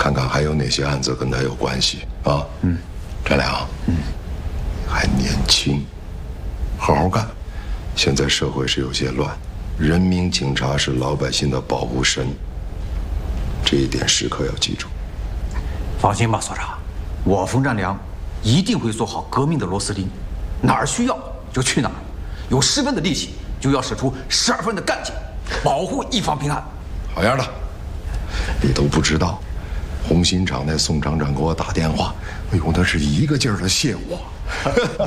看看还有哪些案子跟他有关系啊。张良，还年轻，好好干。现在社会是有些乱，人民警察是老百姓的保护神，这一点时刻要记住。 放心吧，所长，我冯占良一定会做好革命的螺丝钉，哪儿需要就去哪儿，有10分的力气就要使出12分的干劲，保护一方平安。 好样的！你都不知道，红星厂那宋厂长给我打电话，哎呦，那是一个劲儿的谢我。